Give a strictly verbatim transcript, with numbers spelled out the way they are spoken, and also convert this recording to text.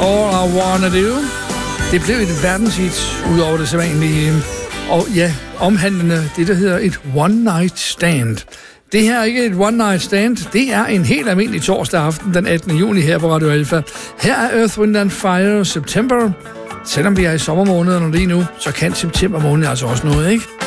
All I Wanna Do. Det blev et verdenshit, ud over det sædvanlige. Og ja, omhandlende det, der hedder et One Night Stand. Det her er ikke et One Night Stand, det er en helt almindelig torsdag aften den attende juni her på Radio Alpha. Her er Earth, Wind and Fire September. Selvom vi er i sommermånederne lige nu, så kan september måned altså også noget, ikke?